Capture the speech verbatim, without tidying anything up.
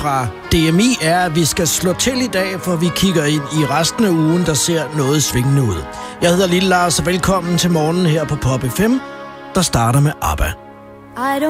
fra D M I er, at vi skal slå til i dag, for vi kigger ind i resten af ugen, der ser noget svingende ud. Jeg hedder Lille Lars, og velkommen til morgenen her på Pop F M, der starter med ABBA.